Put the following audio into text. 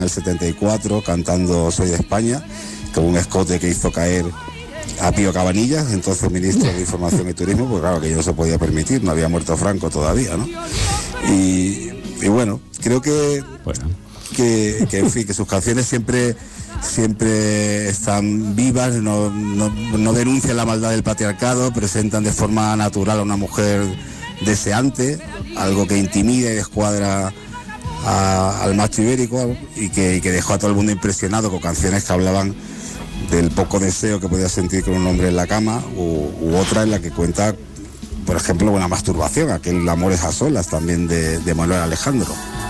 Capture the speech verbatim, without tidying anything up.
en el setenta y cuatro cantando Soy de España, con un escote que hizo caer a Pío Cabanillas, entonces ministro de Información y Turismo, pues claro que yo no se podía permitir, no había muerto Franco todavía, ¿no? Y, y bueno, creo que, bueno. que, que, en fin, que sus canciones siempre, siempre están vivas, no, no, no denuncian la maldad del patriarcado, presentan de forma natural a una mujer deseante, algo que intimida y descuadra a, al macho ibérico, y que, y que dejó a todo el mundo impresionado con canciones que hablaban del poco deseo que podía sentir con un hombre en la cama, u, u otra en la que cuenta, por ejemplo, una masturbación, aquel Amores a solas también de, de Manuel Alejandro.